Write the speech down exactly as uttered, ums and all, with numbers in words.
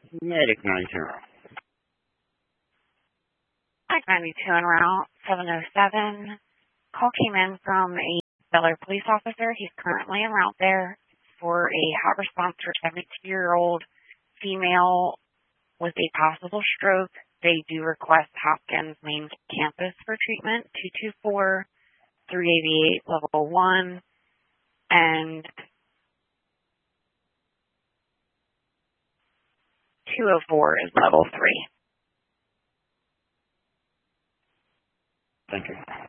Medic ninety-two. Mike ninety-two en route, seven oh seven. Call came in from a Bel-Air police officer. He's currently en route there for a hot response for a seventy-two-year-old female with a possible stroke. They do request Hopkins main campus for treatment, two two four, three eighty-eight, level one, and two oh four is level three. Thank you.